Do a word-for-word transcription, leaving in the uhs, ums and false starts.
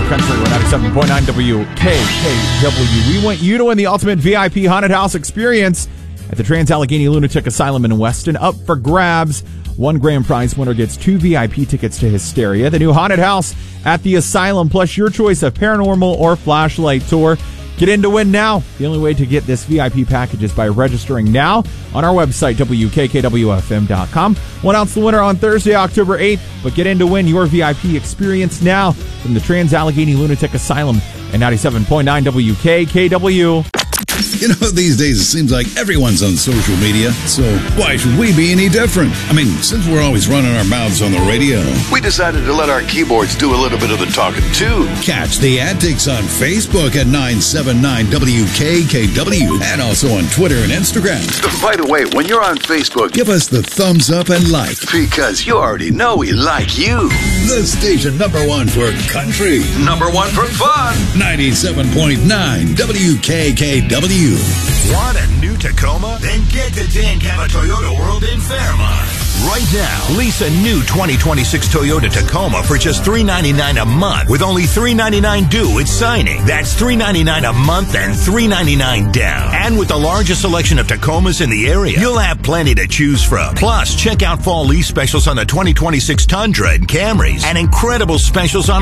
Country, ninety-seven point nine W K K W. We want you to win the ultimate V I P haunted house experience at the Trans-Allegheny Lunatic Asylum in Weston. Up for grabs. One grand prize winner gets two V I P tickets to Hysteria, the new haunted house at the asylum, plus your choice of paranormal or flashlight tour. Get in to win now. The only way to get this V I P package is by registering now on our website, W K K W F M dot com. We'll announce the winner on Thursday, October eighth, but get in to win your V I P experience now from the Trans-Allegheny Lunatic Asylum at ninety-seven point nine W K K W. You know, these days it seems like everyone's on social media, so why should we be any different? I mean, since we're always running our mouths on the radio, we decided to let our keyboards do a little bit of the talking, too. Catch the antics on Facebook at nine seven nine W K K W and also on Twitter and Instagram. By the way, when you're on Facebook, give us the thumbs up and like. Because you already know we like you. The station number one for country. Number one for fun. ninety-seven point nine W K K W. Want a new Tacoma? Then get to Dan Cava Toyota World in Fairmont. Right now, lease a new twenty twenty-six Toyota Tacoma for just three hundred ninety-nine dollars a month with only three hundred ninety-nine dollars due at signing. That's three hundred ninety-nine dollars a month and three hundred ninety-nine dollars down. And with the largest selection of Tacomas in the area, you'll have plenty to choose from. Plus, check out fall lease specials on the twenty twenty-six Tundra and Camrys and incredible specials on